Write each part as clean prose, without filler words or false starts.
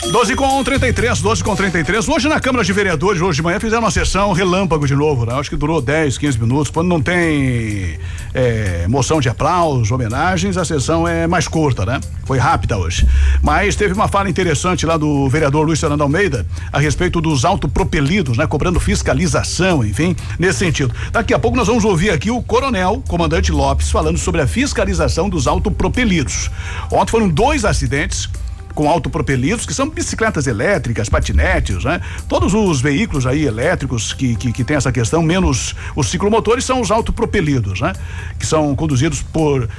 12h33. Hoje na Câmara de Vereadores, hoje de manhã, fizeram uma sessão relâmpago de novo, né? Acho que durou 10, 15 minutos. Quando não tem moção de aplausos, homenagens, a sessão é mais curta, né? Foi rápida hoje. Mas teve uma fala interessante lá do vereador Luiz Fernando Almeida a respeito dos autopropelidos, né? Cobrando fiscalização, enfim, nesse sentido. Daqui a pouco nós vamos ouvir aqui o coronel, comandante Lopes, falando sobre a fiscalização dos autopropelidos. Ontem foram 2 acidentes com autopropelidos, que são bicicletas elétricas, patinetes, né? Todos os veículos aí elétricos que tem essa questão, menos os ciclomotores, são os autopropelidos, né? Que são conduzidos por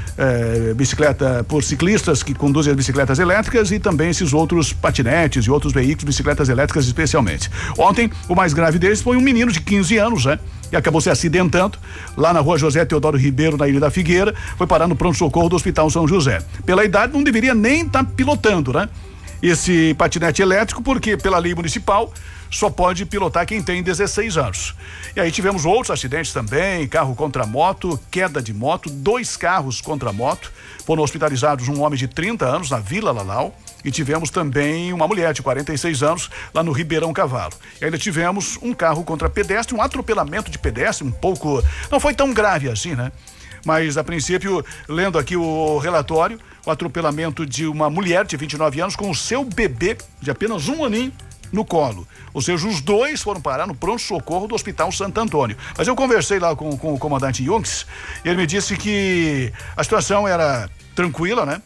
por ciclistas que conduzem as bicicletas elétricas e também esses outros patinetes e outros veículos, bicicletas elétricas especialmente. Ontem, o mais grave deles foi um menino de 15 anos, né? E acabou se acidentando lá na rua José Teodoro Ribeiro, na Ilha da Figueira, foi parar no pronto-socorro do Hospital São José. Pela idade, não deveria nem estar pilotando, né? Esse patinete elétrico, porque pela lei municipal só pode pilotar quem tem 16 anos. E aí tivemos outros acidentes também, carro contra moto, queda de moto, 2 carros contra moto. Foram hospitalizados um homem de 30 anos na Vila Lalau. E tivemos também uma mulher de 46 anos lá no Ribeirão Cavalo. E ainda tivemos um carro contra pedestre, um atropelamento de pedestre, um pouco, não foi tão grave assim, né? Mas a princípio, lendo aqui o relatório, o atropelamento de uma mulher de 29 anos com o seu bebê de apenas 1 aninho no colo. Ou seja, os 2 foram parar no pronto-socorro do Hospital Santo Antônio. Mas eu conversei lá com o comandante Junks e ele me disse que a situação era tranquila, né?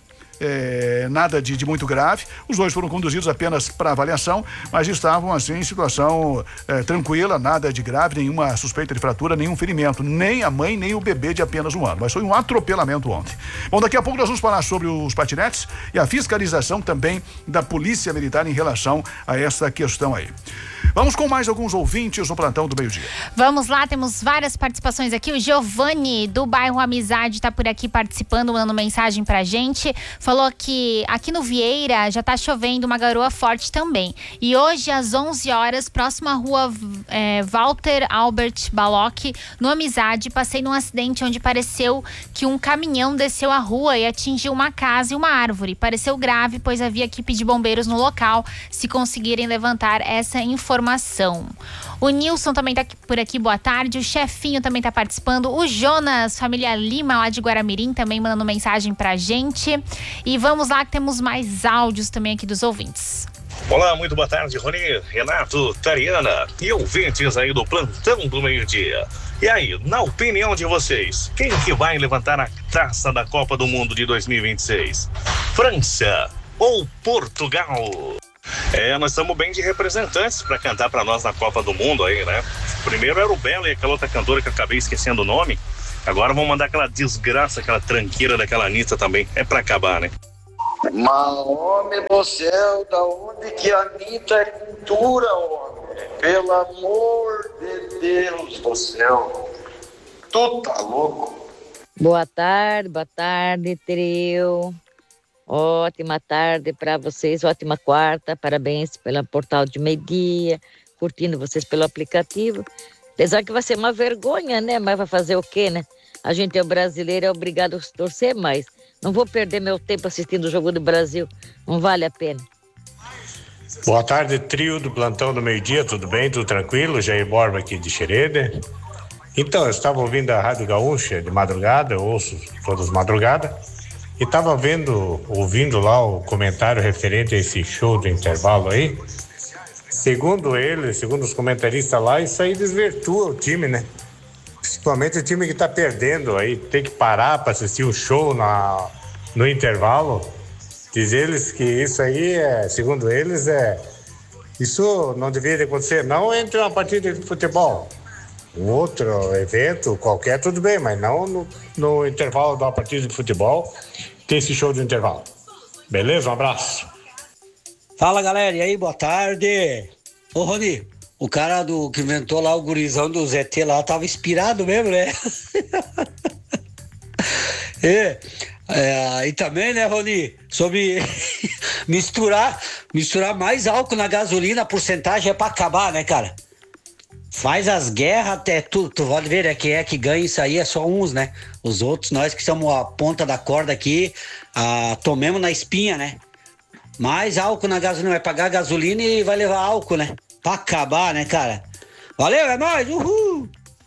Nada de muito grave. Os 2 foram conduzidos apenas para avaliação, mas estavam assim em situação tranquila, nada de grave, nenhuma suspeita de fratura, nenhum ferimento, nem a mãe, nem o bebê de apenas 1 ano. Mas foi um atropelamento ontem. Bom, daqui a pouco nós vamos falar sobre os patinetes e a fiscalização também da Polícia Militar em relação a essa questão aí. Vamos com mais alguns ouvintes no plantão do meio-dia. Vamos lá, temos várias participações aqui. O Giovanni, do bairro Amizade, tá por aqui participando, mandando mensagem pra gente. Falou que aqui no Vieira já tá chovendo, uma garoa forte também. E hoje, às 11 horas, próximo à rua Walter Albert Baloc, no Amizade, passei num acidente onde pareceu que um caminhão desceu a rua e atingiu uma casa e uma árvore. Pareceu grave, pois havia equipe de bombeiros no local, se conseguirem levantar essa informação. O Nilson também tá por aqui, boa tarde. O Chefinho também tá participando. O Jonas, família Lima, lá de Guaramirim, também mandando mensagem pra gente. E vamos lá que temos mais áudios também aqui dos ouvintes. Olá, muito boa tarde, Rony, Renato, Tariana e ouvintes aí do plantão do meio-dia. E aí, na opinião de vocês, quem que vai levantar a taça da Copa do Mundo de 2026? França ou Portugal? Nós estamos bem de representantes para cantar para nós na Copa do Mundo aí, né? Primeiro era o Belo e aquela outra cantora que eu acabei esquecendo o nome. Agora vamos mandar aquela desgraça, aquela tranqueira daquela Anitta também. É para acabar, né? Mas, homem do céu, da onde que a Anitta é cultura, homem? Pelo amor de Deus do céu. Tu tá louco? Boa tarde, trio. Ótima tarde para vocês, ótima quarta, parabéns pelo portal de meio-dia, curtindo vocês pelo aplicativo. Apesar que vai ser uma vergonha, né? Mas vai fazer o quê, né? A gente é brasileiro, é obrigado a torcer, mas não vou perder meu tempo assistindo o jogo do Brasil, não vale a pena. Boa tarde, trio do plantão do meio-dia, tudo bem? Tudo tranquilo? Jair Borba aqui de Xerede. Então, eu estava ouvindo a Rádio Gaúcha de madrugada, eu ouço todas as madrugadas. E estava ouvindo lá o comentário referente a esse show do intervalo aí. Segundo os comentaristas lá, isso aí desvirtua o time, né? Principalmente o time que está perdendo aí, tem que parar para assistir o show no intervalo. Diz eles que isso aí segundo eles, isso não deveria acontecer, não entre uma partida de futebol. Um outro evento qualquer, tudo bem, mas não no intervalo de uma partida de futebol, tem esse show de intervalo. Beleza? Um abraço. Fala, galera, e aí, boa tarde. Ô, Rony, o cara que inventou lá o gurizão do ZT lá tava inspirado mesmo, né? E também, né, Rony, sobre misturar mais álcool na gasolina, a porcentagem é pra acabar, né, cara? Faz as guerras até tu pode ver, quem é que ganha isso aí é só uns, né? Os outros, nós que somos a ponta da corda aqui, tomemos na espinha, né? Mais álcool na gasolina, vai pagar gasolina e vai levar álcool, né? Pra acabar, né, cara? Valeu, é nóis, uhul!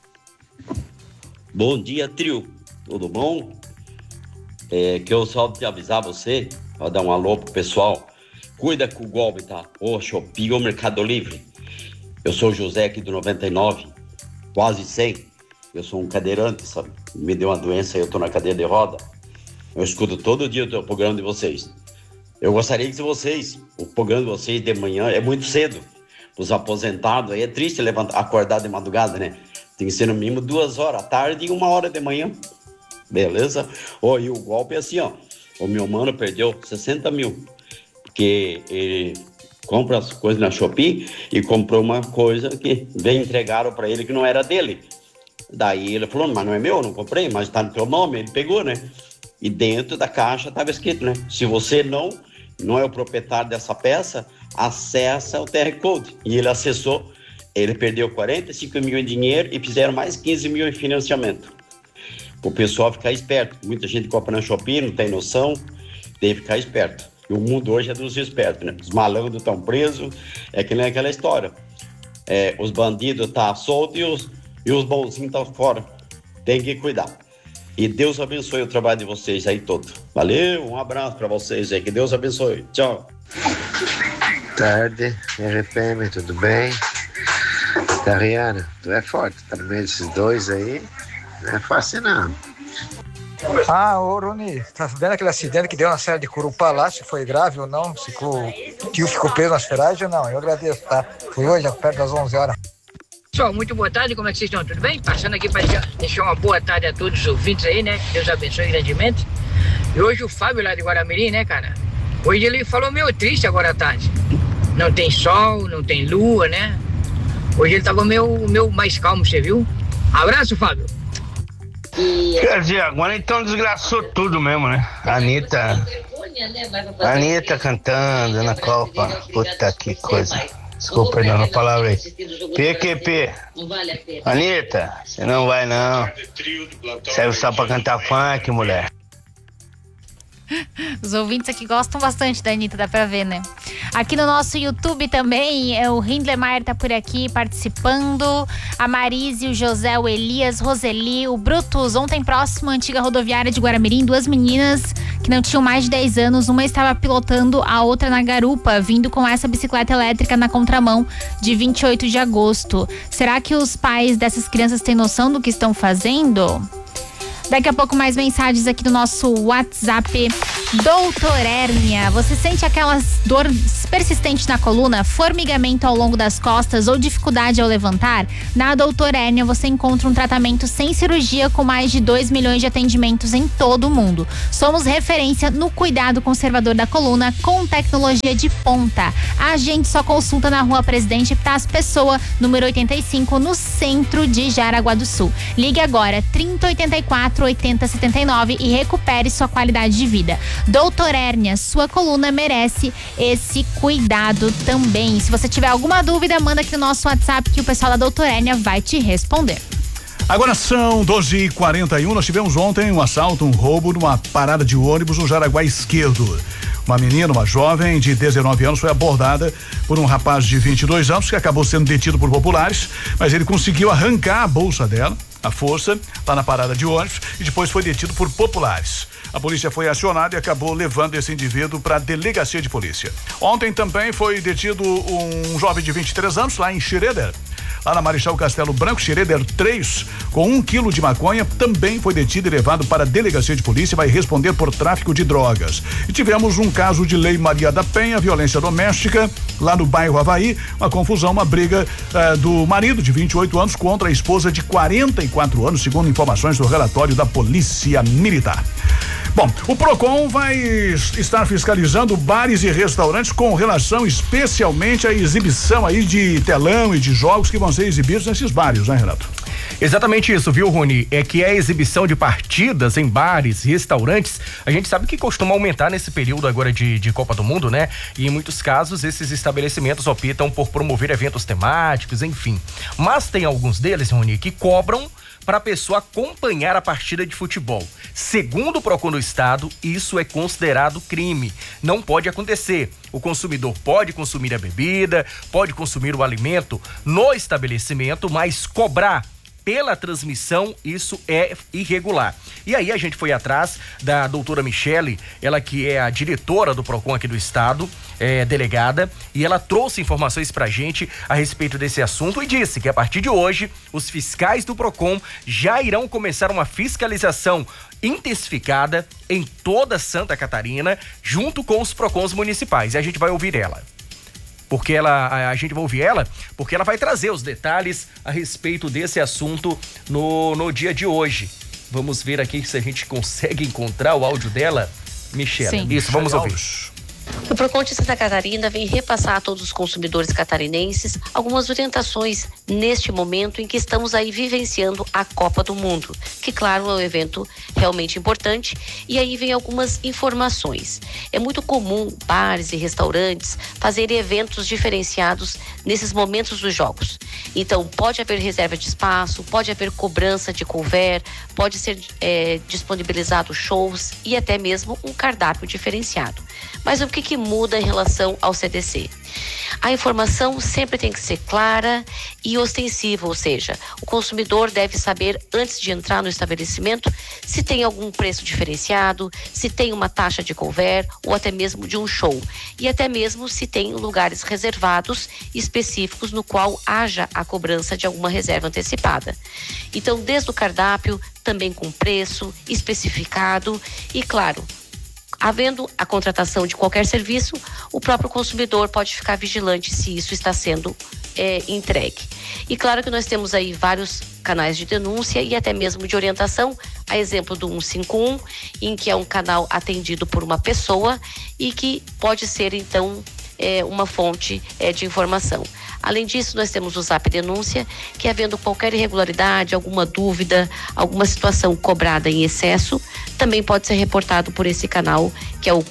Bom dia, trio. Tudo bom? Que eu só te avisar você, pra dar um alô pro pessoal. Cuida com o golpe, tá? Ô, Shopee ou Mercado Livre. Eu sou o José aqui do 99, quase 100. Eu sou um cadeirante, sabe? Me deu uma doença e eu tô na cadeira de roda. Eu escuto todo dia o programa de vocês. Eu gostaria que vocês, o programa de vocês de manhã é muito cedo. Os aposentados, aí é triste acordar de madrugada, né? Tem que ser no mínimo 2 horas da tarde e 1 hora de manhã. Beleza? E o golpe é assim, ó. O meu mano perdeu 60 mil. Porque ele compra as coisas na Shopee e comprou uma coisa que entregaram para ele que não era dele. Daí ele falou, mas não é meu, não comprei, mas tá no teu nome. Ele pegou, né? E dentro da caixa estava escrito, né? Se você não é o proprietário dessa peça, acessa o QR Code. E ele acessou, ele perdeu 45 mil em dinheiro e fizeram mais 15 mil em financiamento. O pessoal ficar esperto. Muita gente compra na Shopee, não tem noção, tem que ficar esperto. E o mundo hoje é dos espertos, né? Os malandros estão presos, é que nem aquela história. Os bandidos estão soltos e os bonzinhos estão fora. Tem que cuidar. E Deus abençoe o trabalho de vocês aí todo. Valeu, um abraço para vocês aí. Que Deus abençoe. Tchau. Tarde, RPM, tudo bem? Tariana, tu é forte, tá no meio desses dois aí. Não é fácil não. Ô Rony, tá vendo aquele acidente que deu na Serra de Curupá lá, se foi grave ou não? Se o tio ficou preso nas ferragens ou não? Eu agradeço, tá? Foi hoje, perto das 11 horas. Pessoal, muito boa tarde, como é que vocês estão? Tudo bem? Passando aqui para deixar uma boa tarde a todos os ouvintes aí, né? Deus abençoe grandemente. E hoje o Fábio lá de Guaramirim, né, cara? Hoje ele falou meio triste agora à tarde. Não tem sol, não tem lua, né? Hoje ele tava meio mais calmo, você viu? Abraço, Fábio. Quer dizer, agora então desgraçou tudo mesmo, né? Anitta cantando na Copa. Puta que coisa. Desculpa, não, a palavra aí. PQP. Anitta, você não vai não. Serve só pra cantar funk, mulher. Os ouvintes aqui gostam bastante da Anitta, dá pra ver, né? Aqui no nosso YouTube também, o Hindlemar tá por aqui participando, a Marise, o José, o Elias, Roseli, o Brutus. Ontem próximo à antiga rodoviária de Guaramirim, 2 meninas que não tinham mais de 10 anos, uma estava pilotando, a outra na garupa, vindo com essa bicicleta elétrica na contramão de 28 de agosto. Será que os pais dessas crianças têm noção do que estão fazendo? Daqui a pouco mais mensagens aqui no nosso WhatsApp. Doutor Hérnia, você sente aquela dor persistente na coluna, formigamento ao longo das costas ou dificuldade ao levantar? Na Doutor Hérnia você encontra um tratamento sem cirurgia com mais de 2 milhões de atendimentos em todo o mundo. Somos referência no cuidado conservador da coluna com tecnologia de ponta. A gente só consulta na Rua Presidente Epitácio Pessoa, número 85, no centro de Jaraguá do Sul. Ligue agora, 3084-8079 e recupere sua qualidade de vida. Doutor Hérnia, sua coluna merece esse cuidado também. Se você tiver alguma dúvida, manda aqui no nosso WhatsApp que o pessoal da Doutor Hérnia vai te responder. Agora são 12h41, nós tivemos ontem um assalto, um roubo numa parada de ônibus no Jaraguá Esquerdo. Uma menina, uma jovem de 19 anos foi abordada por um rapaz de 22 anos que acabou sendo detido por populares, mas ele conseguiu arrancar a bolsa dela, à força, lá na parada de ônibus, e depois foi detido por populares. A polícia foi acionada e acabou levando esse indivíduo para a delegacia de polícia. Ontem também foi detido um jovem de 23 anos lá em Xereder. Lá na Marechal Castelo Branco, Xereder 3, com 1 quilo de maconha, também foi detido e levado para a delegacia de polícia e vai responder por tráfico de drogas. E tivemos um caso de Lei Maria da Penha, violência doméstica, lá no bairro Havaí, uma confusão, uma briga do marido de 28 anos contra a esposa de 44 anos, segundo informações do relatório da Polícia Militar. Bom, o Procon vai estar fiscalizando bares e restaurantes com relação especialmente à exibição aí de telão e de jogos que vão ser exibidos nesses bares, né, Renato? Exatamente isso, viu, Rony? É que a exibição de partidas em bares, restaurantes, a gente sabe que costuma aumentar nesse período agora de Copa do Mundo, né? E em muitos casos esses estabelecimentos optam por promover eventos temáticos, enfim. Mas tem alguns deles, Rony, que cobram para a pessoa acompanhar a partida de futebol. Segundo o Procon do Estado, isso é considerado crime. Não pode acontecer. O consumidor pode consumir a bebida, pode consumir o alimento no estabelecimento, mas cobrar pela transmissão, isso é irregular. E aí a gente foi atrás da doutora Michele, ela que é a diretora do Procon aqui do estado, delegada, e ela trouxe informações pra gente a respeito desse assunto e disse que a partir de hoje, os fiscais do Procon já irão começar uma fiscalização intensificada em toda Santa Catarina, junto com os Procons municipais. E a gente vai ouvir ela. Porque a gente vai ouvir ela, porque ela vai trazer os detalhes a respeito desse assunto no dia de hoje. Vamos ver aqui se a gente consegue encontrar o áudio dela, Michele. Sim. Isso, vamos ouvir. O Procon de Santa Catarina vem repassar a todos os consumidores catarinenses algumas orientações neste momento em que estamos aí vivenciando a Copa do Mundo, que claro é um evento realmente importante, e aí vem algumas informações. É muito comum bares e restaurantes fazerem eventos diferenciados nesses momentos dos jogos. Então pode haver reserva de espaço, pode haver cobrança de couvert, pode ser disponibilizado shows e até mesmo um cardápio diferenciado. Mas o que muda em relação ao CDC? A informação sempre tem que ser clara e ostensiva, ou seja, o consumidor deve saber antes de entrar no estabelecimento se tem algum preço diferenciado, se tem uma taxa de couvert ou até mesmo de um show, e até mesmo se tem lugares reservados específicos no qual haja a cobrança de alguma reserva antecipada. Então, desde o cardápio, também com preço especificado e, claro, havendo a contratação de qualquer serviço, o próprio consumidor pode ficar vigilante se isso está sendo entregue. E claro que nós temos aí vários canais de denúncia e até mesmo de orientação, a exemplo do 151, em que é um canal atendido por uma pessoa e que pode ser então uma fonte de informação. Além disso, nós temos o Zap Denúncia, que havendo qualquer irregularidade, alguma dúvida, alguma situação cobrada em excesso, também pode ser reportado por esse canal, que é o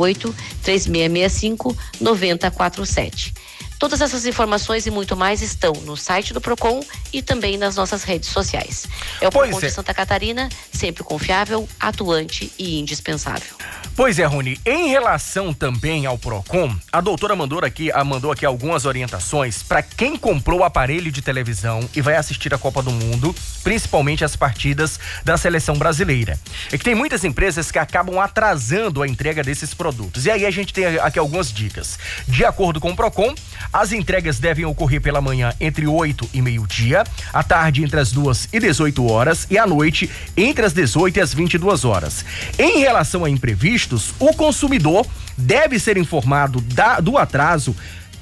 48-3665-9047. Todas essas informações e muito mais estão no site do Procon e também nas nossas redes sociais. É o Procon de Santa Catarina, sempre confiável, atuante e indispensável. Pois é, Rony, em relação também ao Procon, a doutora mandou aqui algumas orientações para quem comprou o aparelho de televisão e vai assistir a Copa do Mundo, principalmente as partidas da seleção brasileira. É que tem muitas empresas que acabam atrasando a entrega desses produtos. E aí a gente tem aqui algumas dicas. De acordo com o Procon, as entregas devem ocorrer pela manhã entre 8 e meio-dia, à tarde entre as 2 e 18 horas e à noite entre as 18 e as 22 horas. Em relação a imprevistos, o consumidor deve ser informado do atraso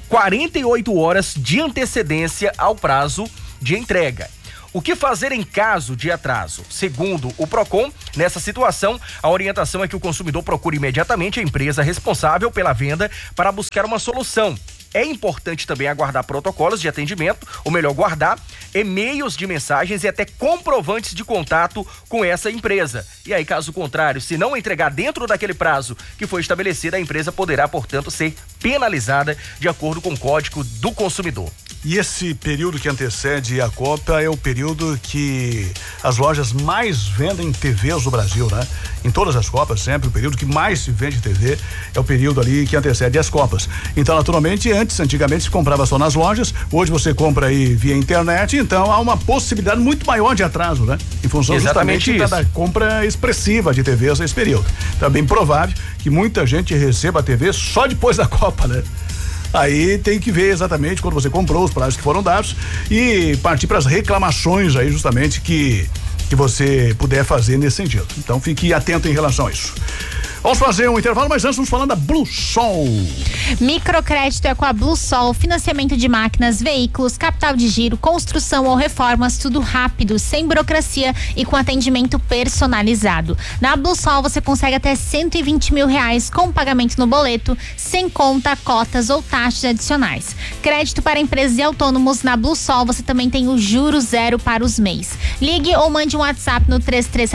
48 horas de antecedência ao prazo de entrega. O que fazer em caso de atraso? Segundo o Procon, nessa situação, a orientação é que o consumidor procure imediatamente a empresa responsável pela venda para buscar uma solução. É importante também aguardar protocolos de atendimento, ou melhor, guardar e-mails de mensagens e até comprovantes de contato com essa empresa. E aí, caso contrário, se não entregar dentro daquele prazo que foi estabelecido, a empresa poderá, portanto, ser penalizada de acordo com o Código do Consumidor. E esse período que antecede a Copa é o período que as lojas mais vendem TVs no Brasil, né? Em todas as Copas, sempre, o período que mais se vende TV é o período ali que antecede as Copas. Então, naturalmente, antigamente se comprava só nas lojas, hoje você compra aí via internet, então há uma possibilidade muito maior de atraso, né? Em função justamente da compra expressiva de TVs nesse período. Então é bem provável que muita gente receba a TV só depois da Copa, né? Aí tem que ver exatamente quando você comprou, os prazos que foram dados e partir para as reclamações aí justamente que você puder fazer nesse sentido. Então fique atento em relação a isso. Vamos fazer um intervalo, mas antes vamos falando da Bluesol. Microcrédito é com a Bluesol, financiamento de máquinas, veículos, capital de giro, construção ou reformas, tudo rápido, sem burocracia e com atendimento personalizado. Na Bluesol você consegue até R$120 mil com pagamento no boleto, sem conta, cotas ou taxas adicionais. Crédito para empresas e autônomos. Na Bluesol você também tem o juro zero para os MEIs. Ligue ou mande um WhatsApp no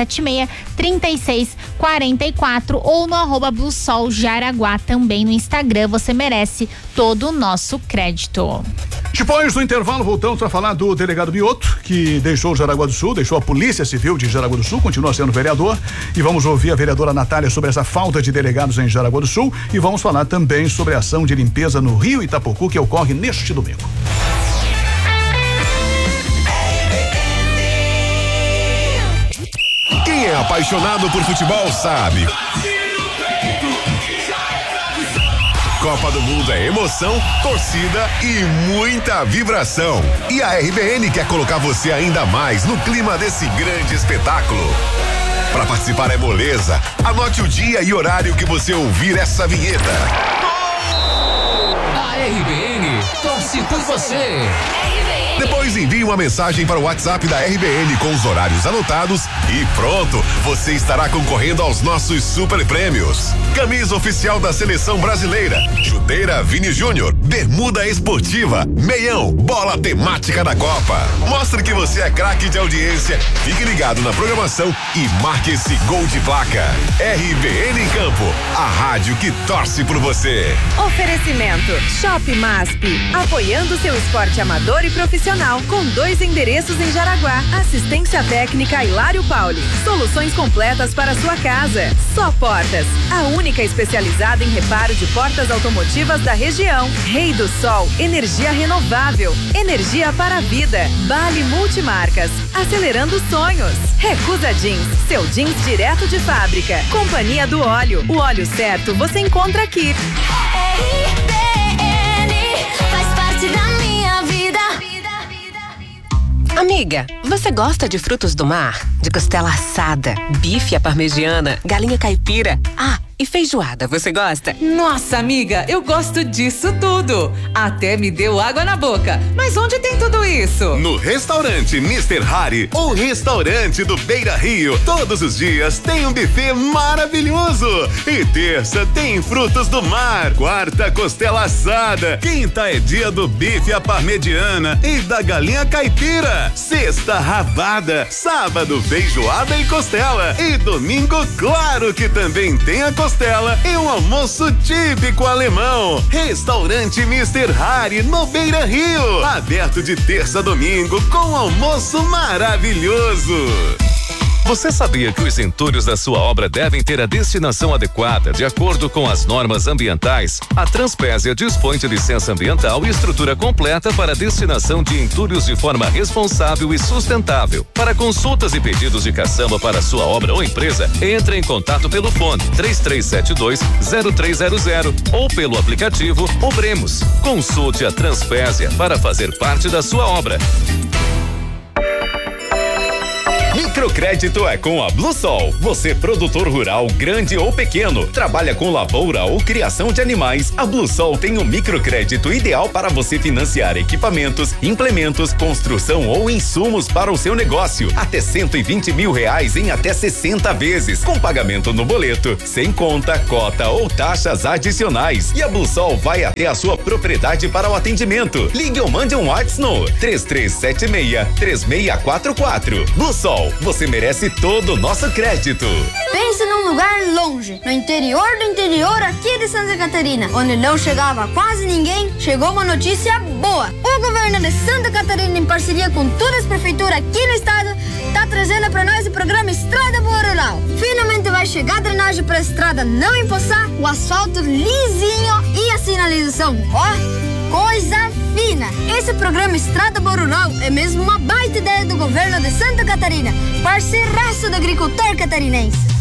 3376-3644 ou no @Bluesol Jaraguá, também no Instagram. Você merece todo o nosso crédito. Depois do intervalo, voltamos para falar do delegado Mioto, que deixou Jaraguá do Sul, deixou a Polícia Civil de Jaraguá do Sul, continua sendo vereador. E vamos ouvir a vereadora Natália sobre essa falta de delegados em Jaraguá do Sul. E vamos falar também sobre a ação de limpeza no Rio Itapocu, que ocorre neste domingo. Quem é apaixonado por futebol sabe. Copa do Mundo é emoção, torcida e muita vibração. E a RBN quer colocar você ainda mais no clima desse grande espetáculo. Para participar é moleza. Anote o dia e horário que você ouvir essa vinheta. A RBN torce por você. Depois envie uma mensagem para o WhatsApp da RBN com os horários anotados e pronto, você estará concorrendo aos nossos super prêmios. Camisa oficial da Seleção Brasileira, chuteira Vini Júnior, bermuda esportiva, meião, bola temática da Copa. Mostre que você é craque de audiência, fique ligado na programação e marque esse gol de placa. RBN em Campo, a rádio que torce por você. Oferecimento Shop MASP, apoiando seu esporte amador e profissional, com 2 endereços em Jaraguá. Assistência técnica Hilário Pauli. Soluções completas para sua casa. Só Portas, a única especializada em reparo de portas automotivas da região. Rei do Sol, energia renovável, energia para a vida. Bali Multimarcas, acelerando sonhos. Recusa Jeans, seu jeans direto de fábrica. Companhia do Óleo, o óleo certo você encontra aqui. RBN faz parte da minha vida. Amiga, você gosta de frutos do mar? De costela assada, bife à parmegiana, galinha caipira? Ah, e feijoada, você gosta? Nossa, amiga, eu gosto disso tudo. Até me deu água na boca. Mas onde tem tudo isso? No restaurante Mr. Harry, o restaurante do Beira Rio. Todos os dias tem um buffet maravilhoso. E terça tem frutos do mar. Quarta, costela assada. Quinta é dia do bife à parmegiana e da galinha caipira. Sexta, rabada. Sábado, feijoada e costela. E domingo, claro que também tem a costela e um almoço típico alemão. Restaurante Mr. Harry no Beira Rio. Aberto de terça a domingo com almoço maravilhoso. Você sabia que os entulhos da sua obra devem ter a destinação adequada de acordo com as normas ambientais? A Transpésia dispõe de licença ambiental e estrutura completa para a destinação de entulhos de forma responsável e sustentável. Para consultas e pedidos de caçamba para sua obra ou empresa, entre em contato pelo fone 3372-0300 ou pelo aplicativo Obremos. Consulte a Transpésia para fazer parte da sua obra. Microcrédito é com a Bluesol. Você, produtor rural, grande ou pequeno, trabalha com lavoura ou criação de animais, a Bluesol tem um microcrédito ideal para você financiar equipamentos, implementos, construção ou insumos para o seu negócio. Até R$120 mil em até 60 vezes, com pagamento no boleto, sem conta, cota ou taxas adicionais. E a Bluesol vai até a sua propriedade para o atendimento. Ligue ou mande um WhatsApp no 3376-3644. Bluesol, você merece todo o nosso crédito. Pense num lugar longe, no interior do interior aqui de Santa Catarina, onde não chegava quase ninguém. Chegou uma notícia boa. O governo de Santa Catarina, em parceria com todas as prefeituras aqui no estado, tá trazendo para nós o programa Estrada Boa Rural. Finalmente vai chegar a drenagem para a estrada não empoçar, o asfalto lisinho e a sinalização, ó, coisa fina. Esse programa Estrada Boa Rural é mesmo uma baita ideia do governo de Santa Catarina, parceiraço do agricultor catarinense.